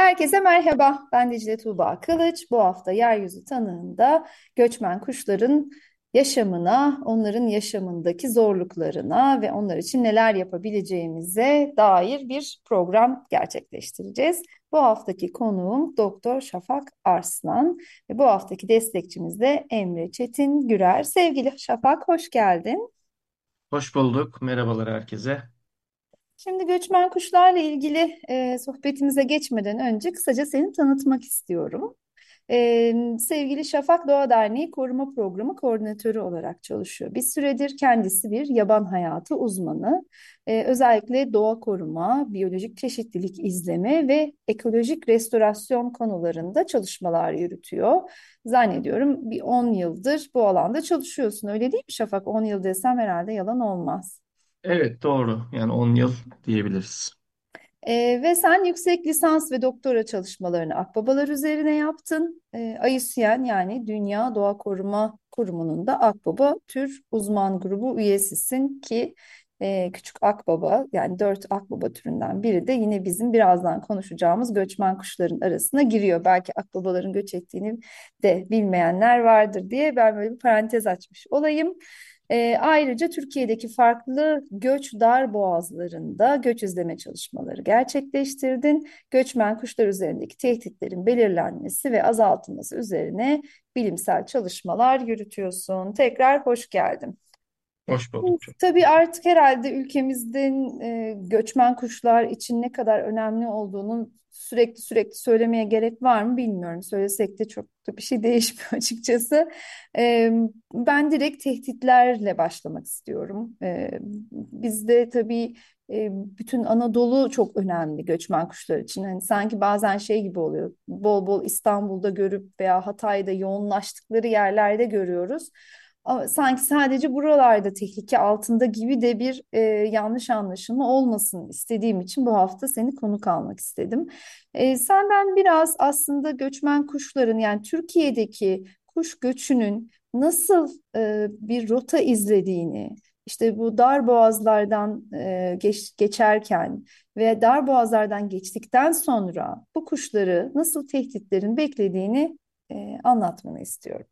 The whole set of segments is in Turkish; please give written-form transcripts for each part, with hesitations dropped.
Herkese merhaba. Ben Dicle Tuğba Kılıç. Bu hafta Yeryüzü Tanığı'nda göçmen kuşların yaşamına, onların yaşamındaki zorluklarına ve onlar için neler yapabileceğimize dair bir program gerçekleştireceğiz. Bu haftaki konuğum Doktor Şafak Arslan ve bu haftaki destekçimiz de Emre Çetin Gürer. Sevgili Şafak, hoş geldin. Hoş bulduk. Merhabalar herkese. Şimdi göçmen kuşlarla ilgili sohbetimize geçmeden önce kısaca seni tanıtmak istiyorum. Sevgili Şafak Doğa Derneği Koruma Programı Koordinatörü olarak çalışıyor. Bir süredir kendisi bir yaban hayatı uzmanı. Özellikle doğa koruma, biyolojik çeşitlilik izleme ve ekolojik restorasyon konularında çalışmalar yürütüyor. Zannediyorum bir 10 yıldır bu alanda çalışıyorsun. Öyle değil mi Şafak? 10 yıl desem herhalde yalan olmaz. Evet, doğru. Yani 10 yıl diyebiliriz. Ve sen yüksek lisans ve doktora çalışmalarını akbabalar üzerine yaptın. IUCN yani Dünya Doğa Koruma Kurumu'nun da akbaba tür uzman grubu üyesisin ki küçük akbaba yani dört akbaba türünden biri de yine bizim birazdan konuşacağımız göçmen kuşların arasına giriyor. Belki akbabaların göç ettiğini de bilmeyenler vardır diye ben böyle bir parantez açmış olayım. Ayrıca Türkiye'deki farklı göç dar boğazlarında göç izleme çalışmaları gerçekleştirdin. Göçmen kuşlar üzerindeki tehditlerin belirlenmesi ve azaltılması üzerine bilimsel çalışmalar yürütüyorsun. Tekrar hoş geldin. Hoş bulduk çok. Tabii artık herhalde ülkemizden göçmen kuşlar için ne kadar önemli olduğunu sürekli söylemeye gerek var mı bilmiyorum. Söylesek de çok da bir şey değişmiyor açıkçası. E, Ben direkt tehditlerle başlamak istiyorum. Bizde tabii bütün Anadolu çok önemli göçmen kuşlar için. Hani sanki bazen şey gibi oluyor. Bol bol İstanbul'da görüp veya Hatay'da yoğunlaştıkları yerlerde görüyoruz. Ama sanki sadece buralarda tehlike altında gibi de bir yanlış anlaşılma olmasın istediğim için bu hafta seni konuk almak istedim. Senden biraz aslında göçmen kuşların yani Türkiye'deki kuş göçünün nasıl bir rota izlediğini, işte bu dar boğazlardan geçerken ve dar boğazlardan geçtikten sonra bu kuşları nasıl tehditlerin beklediğini anlatmanı istiyorum.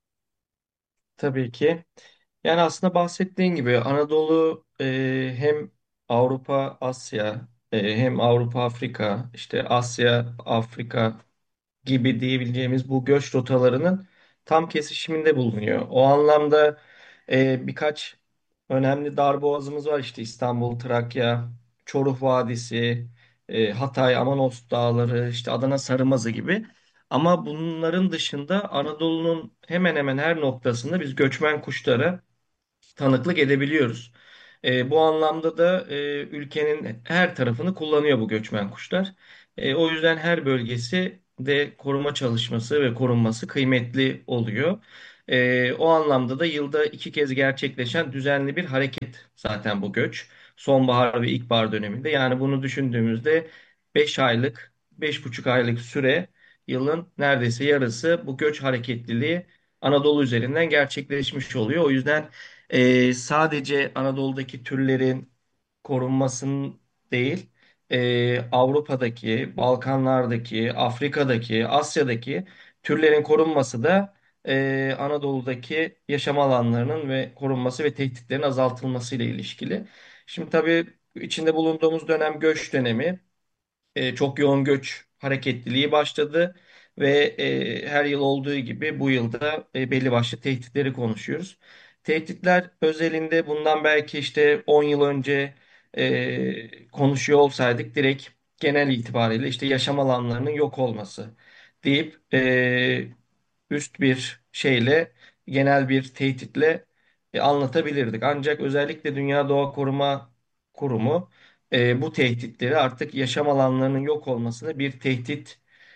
Tabii ki. Yani aslında bahsettiğin gibi Anadolu hem Avrupa, Asya, hem Avrupa, Afrika, işte Asya, Afrika gibi diyebileceğimiz bu göç rotalarının tam kesişiminde bulunuyor. O anlamda birkaç önemli darboğazımız var, işte İstanbul, Trakya, Çoruh Vadisi, Hatay, Amanos Dağları, işte Adana Sarımazı gibi. Ama bunların dışında Anadolu'nun hemen hemen her noktasında biz göçmen kuşlara tanıklık edebiliyoruz. Bu anlamda da ülkenin her tarafını kullanıyor bu göçmen kuşlar. O yüzden her bölgesi de koruma çalışması ve korunması kıymetli oluyor. O anlamda da yılda iki kez gerçekleşen düzenli bir hareket zaten bu göç. Sonbahar ve ilkbahar döneminde. Yani bunu düşündüğümüzde 5 aylık, 5,5 aylık süre yılın neredeyse yarısı bu göç hareketliliği Anadolu üzerinden gerçekleşmiş oluyor. O yüzden sadece Anadolu'daki türlerin korunmasının değil, Avrupa'daki, Balkanlardaki, Afrika'daki, Asya'daki türlerin korunması da Anadolu'daki yaşam alanlarının ve korunması ve tehditlerin azaltılması ile ilişkili. Şimdi tabii içinde bulunduğumuz dönem göç dönemi, çok yoğun göç hareketliliği başladı ve her yıl olduğu gibi bu yılda belli başlı tehditleri konuşuyoruz. Tehditler özelinde bundan belki işte 10 yıl önce konuşuyor olsaydık direkt genel itibariyle işte yaşam alanlarının yok olması deyip üst bir şeyle, genel bir tehditle anlatabilirdik. Ancak özellikle Dünya Doğa Koruma Kurumu bu tehditleri artık yaşam alanlarının yok olmasını bir tehdit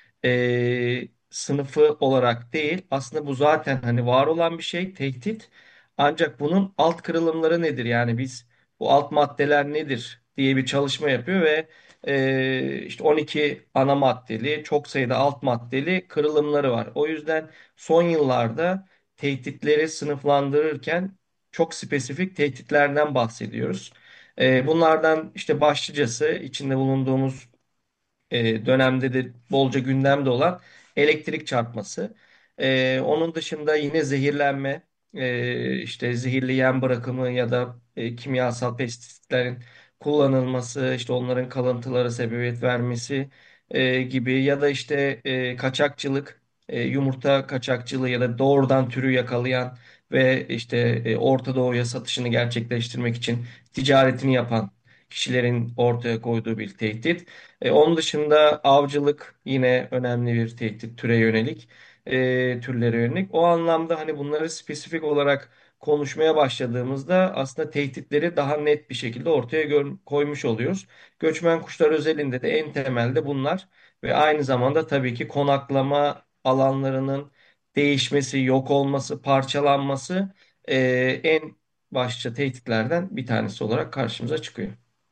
sınıfı olarak değil, aslında bu zaten hani var olan bir şey, tehdit. Ancak bunun alt kırılımları nedir? Yani biz bu alt maddeler nedir diye bir çalışma yapıyor ve işte 12 ana maddeli, çok sayıda alt maddeli kırılımları var. O yüzden son yıllarda tehditleri sınıflandırırken çok spesifik tehditlerden bahsediyoruz. Bunlardan işte başlıcası içinde bulunduğumuz dönemde de bolca gündemde olan elektrik çarpması. Onun dışında yine zehirlenme, işte zehirli yem bırakımı ya da kimyasal pestisitlerin kullanılması, işte onların kalıntılara sebebiyet vermesi gibi ya da işte kaçakçılık, yumurta kaçakçılığı ya da doğrudan türü yakalayan ve işte Orta Doğu'ya satışını gerçekleştirmek için ticaretini yapan kişilerin ortaya koyduğu bir tehdit. Onun dışında avcılık yine önemli bir tehdit türe yönelik, türlere yönelik. O anlamda hani bunları spesifik olarak konuşmaya başladığımızda aslında tehditleri daha net bir şekilde ortaya koymuş oluyoruz. Göçmen kuşlar özelinde de en temelde bunlar ve aynı zamanda tabii ki konaklama alanlarının değişmesi, yok olması, parçalanması e, en başlıca tehditlerden bir tanesi olarak karşımıza çıkıyor.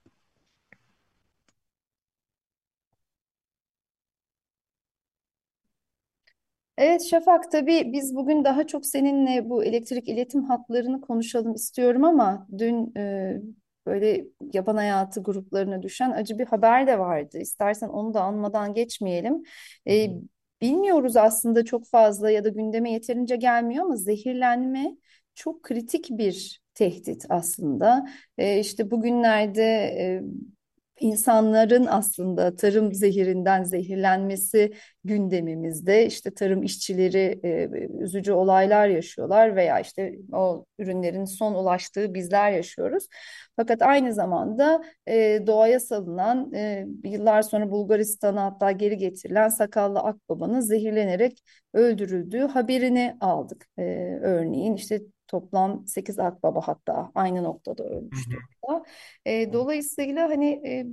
Evet Şafak, tabii biz bugün daha çok seninle bu elektrik iletim hatlarını konuşalım istiyorum ama dün böyle yaban hayatı gruplarına düşen acı bir haber de vardı. İstersen onu da anmadan geçmeyelim. E, Bilmiyoruz aslında çok fazla ya da gündeme yeterince gelmiyor ama zehirlenme çok kritik bir tehdit aslında. İşte bugünlerde insanların aslında tarım zehirinden zehirlenmesi gündemimizde. İşte tarım işçileri üzücü olaylar yaşıyorlar veya işte o ürünlerin son ulaştığı bizler yaşıyoruz. Fakat aynı zamanda doğaya salınan yıllar sonra Bulgaristan'a hatta geri getirilen sakallı akbabanın zehirlenerek öldürüldüğü haberini aldık. Örneğin işte toplam 8 akbaba hatta aynı noktada Hı ölmüş hı. durumda. Dolayısıyla hani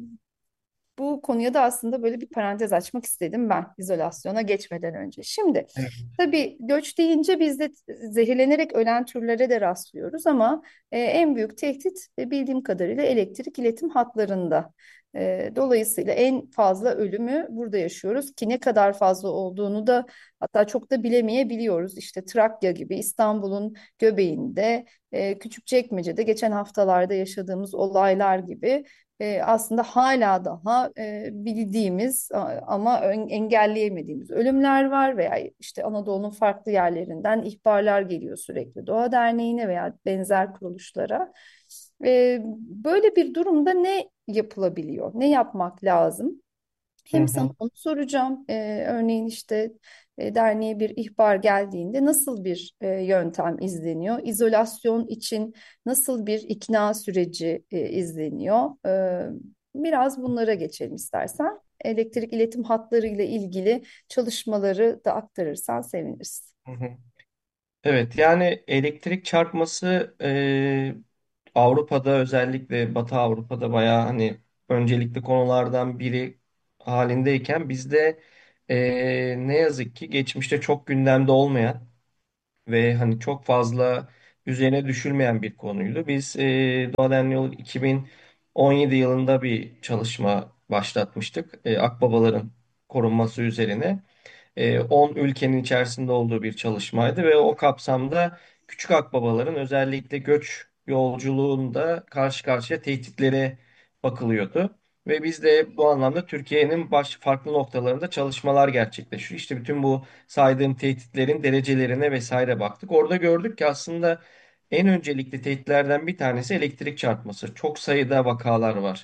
bu konuya da aslında böyle bir parantez açmak istedim ben izolasyona geçmeden önce. Şimdi Evet. tabii göç deyince biz de zehirlenerek ölen türlere de rastlıyoruz ama en büyük tehdit bildiğim kadarıyla elektrik iletim hatlarında. Dolayısıyla en fazla ölümü burada yaşıyoruz ki ne kadar fazla olduğunu da hatta çok da bilemeyebiliyoruz. İşte Trakya gibi İstanbul'un göbeğinde, Küçükçekmece'de geçen haftalarda yaşadığımız olaylar gibi aslında hala daha bildiğimiz ama engelleyemediğimiz ölümler var veya işte Anadolu'nun farklı yerlerinden ihbarlar geliyor sürekli Doğa Derneği'ne veya benzer kuruluşlara. Böyle bir durumda ne yapılabiliyor? Ne yapmak lazım? Hı Hem sana hı. onu soracağım. Örneğin işte derneğe bir ihbar geldiğinde nasıl bir yöntem izleniyor? İzolasyon için nasıl bir ikna süreci izleniyor? Biraz bunlara geçelim istersen. Elektrik iletim hatları ile ilgili çalışmaları da aktarırsan seviniriz. Hı hı. Evet, yani elektrik çarpması Avrupa'da, özellikle Batı Avrupa'da bayağı hani öncelikli konulardan biri halindeyken bizde ne yazık ki geçmişte çok gündemde olmayan ve hani çok fazla üzerine düşülmeyen bir konuydu. Biz Doğa Derneği olarak 2017 yılında bir çalışma başlatmıştık. Akbabaların korunması üzerine. 10 ülkenin içerisinde olduğu bir çalışmaydı ve o kapsamda küçük akbabaların özellikle göç yolculuğunda karşı karşıya tehditlere bakılıyordu. Ve biz de bu anlamda Türkiye'nin farklı noktalarında çalışmalar gerçekleşiyor. İşte bütün bu saydığım tehditlerin derecelerine vesaire baktık. Orada gördük ki aslında en öncelikli tehditlerden bir tanesi elektrik çarpması. Çok sayıda vakalar var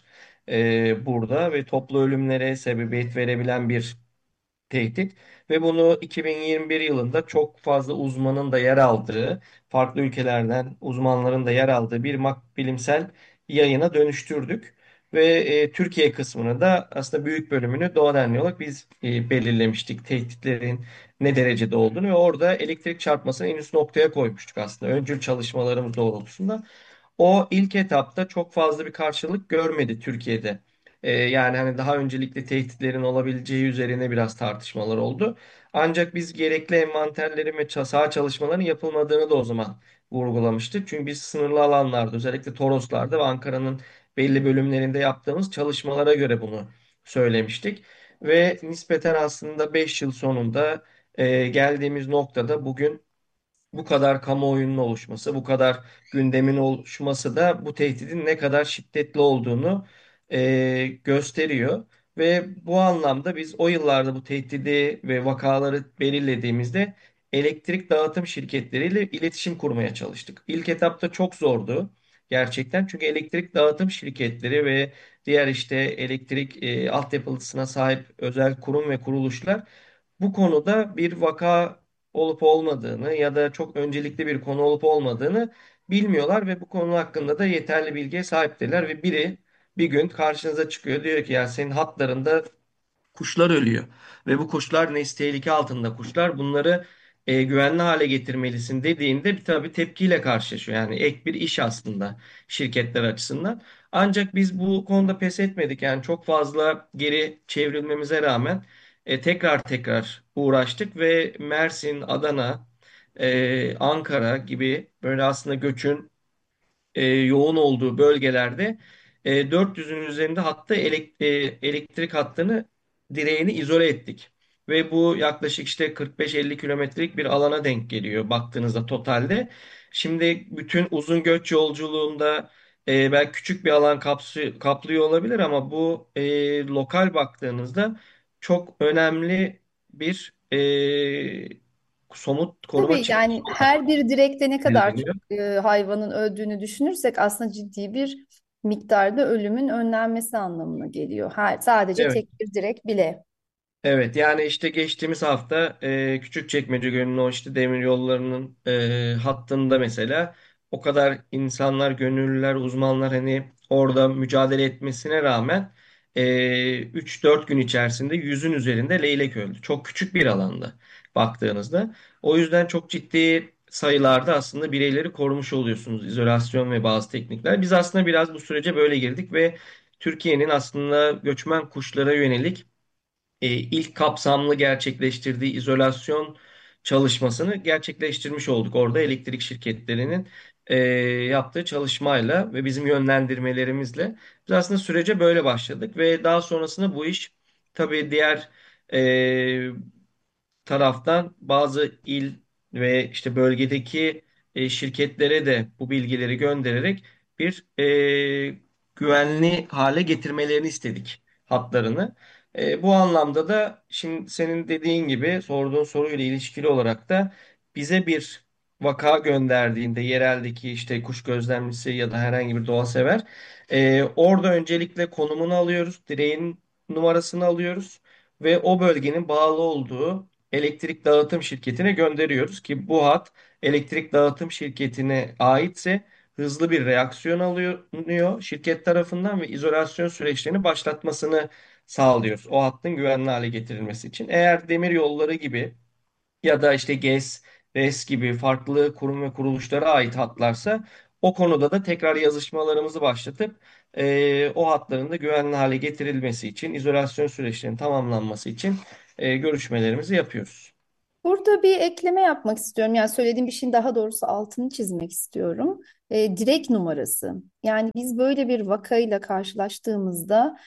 burada ve toplu ölümlere sebebiyet verebilen bir tehdit ve bunu 2021 yılında çok fazla uzmanın da yer aldığı, farklı ülkelerden uzmanların da yer aldığı bir bilimsel yayına dönüştürdük. Ve Türkiye kısmını da aslında büyük bölümünü Doğa Derneği olarak biz belirlemiştik tehditlerin ne derecede olduğunu ve orada elektrik çarpmasını en üst noktaya koymuştuk aslında öncül çalışmalarımız doğrultusunda. O ilk etapta çok fazla bir karşılık görmedi Türkiye'de. Yani hani daha öncelikle tehditlerin olabileceği üzerine biraz tartışmalar oldu. Ancak biz gerekli envanterlerin ve saha çalışmaların yapılmadığını da o zaman vurgulamıştık. Çünkü biz sınırlı alanlarda özellikle Toroslarda ve Ankara'nın belli bölümlerinde yaptığımız çalışmalara göre bunu söylemiştik. Ve nispeten aslında 5 yıl sonunda geldiğimiz noktada bugün bu kadar kamuoyunun oluşması, bu kadar gündemin oluşması da bu tehditin ne kadar şiddetli olduğunu gösteriyor. Ve bu anlamda biz o yıllarda bu tehdidi ve vakaları belirlediğimizde elektrik dağıtım şirketleriyle iletişim kurmaya çalıştık. İlk etapta çok zordu gerçekten. Çünkü elektrik dağıtım şirketleri ve diğer işte elektrik altyapısına sahip özel kurum ve kuruluşlar bu konuda bir vaka olup olmadığını ya da çok öncelikli bir konu olup olmadığını bilmiyorlar ve bu konu hakkında da yeterli bilgiye sahip değiller ve biri bir gün karşınıza çıkıyor, diyor ki ya senin hatlarında kuşlar ölüyor ve bu kuşlar nesli tehlike altında kuşlar, bunları güvenli hale getirmelisin dediğinde bir tabii tepkiyle karşılaşıyor. Yani ek bir iş aslında şirketler açısından. Ancak biz bu konuda pes etmedik. Yani çok fazla geri çevrilmemize rağmen tekrar tekrar uğraştık ve Mersin, Adana, Ankara gibi böyle aslında göçün yoğun olduğu bölgelerde 400'ün üzerinde hatta elektrik hattını, direğini izole ettik. Ve bu yaklaşık işte 45-50 kilometrelik bir alana denk geliyor baktığınızda totalde. Şimdi bütün uzun göç yolculuğunda belki küçük bir alan kaplıyor olabilir ama bu lokal baktığınızda çok önemli bir somut konuma Tabii yani her bir direkte ne kadar çok çıkıyor. hayvanın öldüğünü düşünürsek aslında ciddi bir miktarda ölümün önlenmesi anlamına geliyor. Sadece Evet. tek bir direk bile. Evet, yani işte geçtiğimiz hafta Küçükçekmece Gölü'nün o işte demir yollarının hattında mesela o kadar insanlar, gönüllüler, uzmanlar hani orada mücadele etmesine rağmen 3-4 gün içerisinde 100'ün üzerinde leylek öldü. Çok küçük bir alanda baktığınızda. O yüzden çok ciddi sayılarda aslında bireyleri korumuş oluyorsunuz. İzolasyon ve bazı teknikler. Biz aslında biraz bu sürece böyle girdik ve Türkiye'nin aslında göçmen kuşlara yönelik ilk kapsamlı gerçekleştirdiği izolasyon çalışmasını gerçekleştirmiş olduk. Orada elektrik şirketlerinin yaptığı çalışmayla ve bizim yönlendirmelerimizle biz aslında sürece böyle başladık ve daha sonrasında bu iş tabii diğer e, taraftan bazı il ve işte bölgedeki şirketlere de bu bilgileri göndererek bir güvenli hale getirmelerini istedik hatlarını. Bu anlamda da şimdi senin dediğin gibi sorduğun soruyla ilişkili olarak da bize bir vaka gönderdiğinde yereldeki işte kuş gözlemcisi ya da herhangi bir doğa sever orada öncelikle konumunu alıyoruz, direğin numarasını alıyoruz ve o bölgenin bağlı olduğu elektrik dağıtım şirketine gönderiyoruz ki bu hat elektrik dağıtım şirketine aitse hızlı bir reaksiyon alınıyor şirket tarafından ve izolasyon süreçlerini başlatmasını sağlıyoruz. O hattın güvenli hale getirilmesi için. Eğer demir yolları gibi ya da işte GES, RES gibi farklı kurum ve kuruluşlara ait hatlarsa o konuda da tekrar yazışmalarımızı başlatıp o hatların da güvenli hale getirilmesi için, izolasyon süreçlerinin tamamlanması için görüşmelerimizi yapıyoruz. Burada bir ekleme yapmak istiyorum. Yani söylediğim bir şeyin daha doğrusu altını çizmek istiyorum. Direk numarası. Yani biz böyle bir vakayla karşılaştığımızda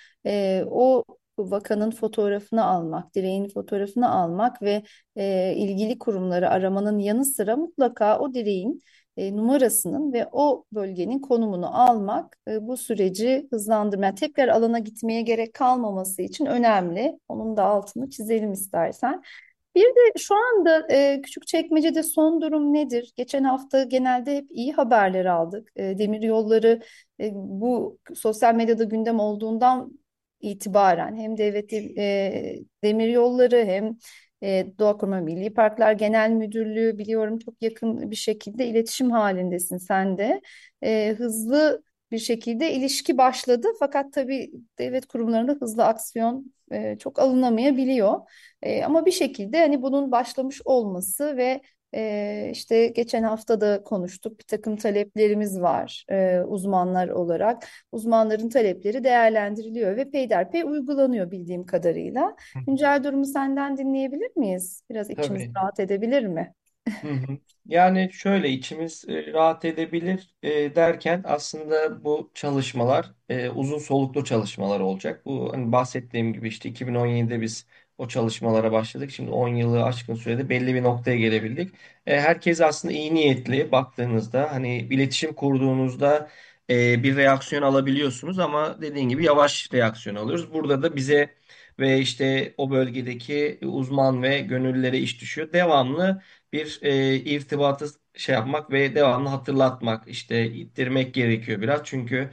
o vakanın fotoğrafını almak, direğin fotoğrafını almak ve ilgili kurumları aramanın yanı sıra mutlaka o direğin numarasının ve o bölgenin konumunu almak bu süreci hızlandırma, yani tekrar alana gitmeye gerek kalmaması için önemli. Onun da altını çizelim istersen. Bir de şu anda Küçükçekmece'de son durum nedir? Geçen hafta genelde hep iyi haberler aldık. Demir yolları bu sosyal medyada gündem olduğundan itibaren hem devlet demir yolları hem Doğa Koruma Milli Parklar Genel Müdürlüğü biliyorum çok yakın bir şekilde iletişim halindesin sen de. Hızlı bir şekilde ilişki başladı. Fakat tabii devlet kurumlarında hızlı aksiyon çok alınamayabiliyor. Ama bir şekilde hani bunun başlamış olması ve işte geçen hafta da konuştuk. Bir takım taleplerimiz var uzmanlar olarak. Uzmanların talepleri değerlendiriliyor ve peyderpey uygulanıyor bildiğim kadarıyla. Hı. Güncel durumu senden dinleyebilir miyiz? Biraz içimiz Tabii. rahat edebilir mi? Hı hı. Yani şöyle içimiz rahat edebilir derken aslında bu çalışmalar uzun soluklu çalışmalar olacak. Bu hani bahsettiğim gibi işte 2017'de biz o çalışmalara başladık. Şimdi 10 yılı aşkın sürede belli bir noktaya gelebildik. Herkes aslında iyi niyetli baktığınızda hani iletişim kurduğunuzda bir reaksiyon alabiliyorsunuz ama dediğin gibi yavaş reaksiyon alıyoruz. Burada da bize ve işte o bölgedeki uzman ve gönüllülere iş düşüyor. Devamlı bir irtibatı şey yapmak ve devamlı hatırlatmak, işte ittirmek gerekiyor biraz. Çünkü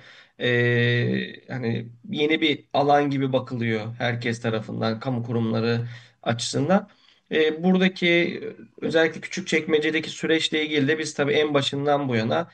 hani yeni bir alan gibi bakılıyor herkes tarafından, kamu kurumları açısından. Buradaki özellikle Küçükçekmece'deki süreçle ilgili de biz tabii en başından bu yana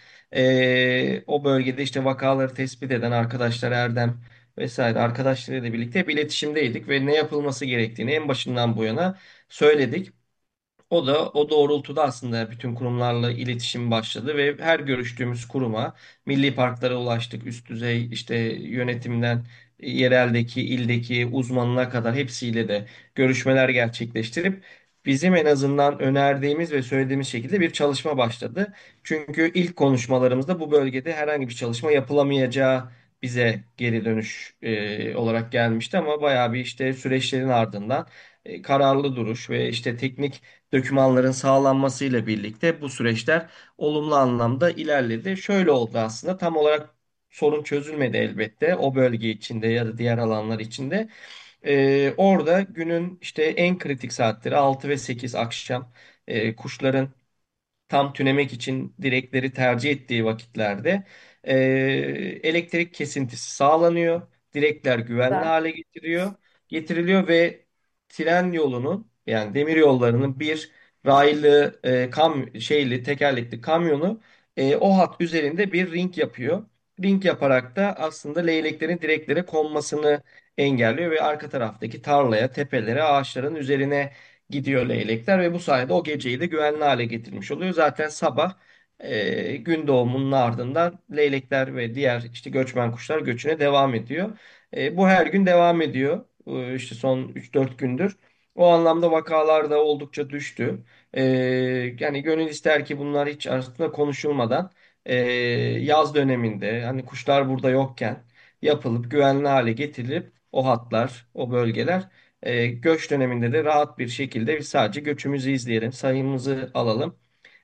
o bölgede işte vakaları tespit eden arkadaşlar Erdem vesaire arkadaşlarıyla birlikte hep iletişimdeydik ve ne yapılması gerektiğini en başından bu yana söyledik. O da o doğrultuda aslında bütün kurumlarla iletişim başladı ve her görüştüğümüz kuruma milli parklara ulaştık. Üst düzey işte yönetimden yereldeki, ildeki uzmanına kadar hepsiyle de görüşmeler gerçekleştirip bizim en azından önerdiğimiz ve söylediğimiz şekilde bir çalışma başladı. Çünkü ilk konuşmalarımızda bu bölgede herhangi bir çalışma yapılamayacağı bize geri dönüş olarak gelmişti ama bayağı bir işte süreçlerin ardından kararlı duruş ve işte teknik dokümanların sağlanmasıyla birlikte bu süreçler olumlu anlamda ilerledi. Şöyle oldu aslında tam olarak sorun çözülmedi elbette o bölge içinde ya da diğer alanlar içinde. Orada günün işte en kritik saatleri 6 ve 8 akşam kuşların tam tünemek için direkleri tercih ettiği vakitlerde e, elektrik kesintisi sağlanıyor. Direkler güvenli Güzel. hale getiriliyor ve tren yolunun yani demir yollarının bir raylı şeyli tekerlekli kamyonu o hat üzerinde bir ring yapıyor. Ring yaparak da aslında leyleklerin direklere konmasını engelliyor ve arka taraftaki tarlaya, tepelere, ağaçların üzerine gidiyor leylekler ve bu sayede o geceyi de güvenli hale getirmiş oluyor. Zaten sabah gün doğumunun ardından leylekler ve diğer işte göçmen kuşlar göçüne devam ediyor. Bu her gün devam ediyor. İşte son 3-4 gündür. O anlamda vakalar da oldukça düştü. E, Yani gönül ister ki bunlar hiç aslında konuşulmadan e, yaz döneminde hani kuşlar burada yokken yapılıp güvenli hale getirilip o hatlar, o bölgeler göç döneminde de rahat bir şekilde biz sadece göçümüzü izleyelim, sayımızı alalım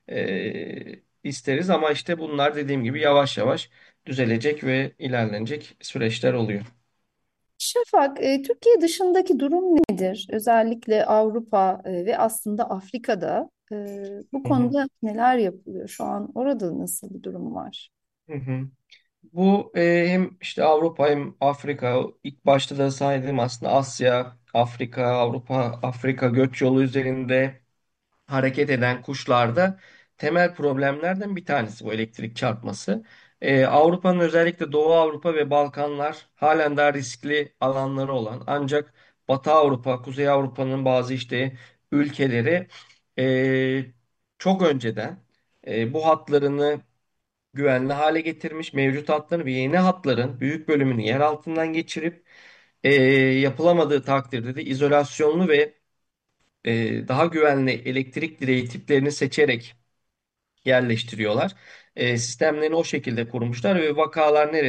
isteriz. Ama işte bunlar dediğim gibi yavaş yavaş düzelecek ve ilerlenecek süreçler oluyor. Şafak, Türkiye dışındaki durum nedir? Özellikle Avrupa ve aslında Afrika'da bu Hı hı. konuda neler yapılıyor? Şu an orada nasıl bir durum var? Hı hı. Bu hem işte Avrupa hem Afrika ilk başta da saydığım aslında Asya, Afrika, Avrupa, Afrika göç yolu üzerinde hareket eden kuşlarda temel problemlerden bir tanesi bu elektrik çarpması. Avrupa'nın özellikle Doğu Avrupa ve Balkanlar halen daha riskli alanları olan ancak Batı Avrupa, Kuzey Avrupa'nın bazı işte ülkeleri e, çok önceden bu hatlarını güvenli hale getirmiş, mevcut hatların ve yeni hatların büyük bölümünü yer altından geçirip yapılamadığı takdirde de izolasyonlu ve daha güvenli elektrik direği tiplerini seçerek yerleştiriyorlar. Sistemlerini o şekilde kurmuşlar ve vakalar nerede?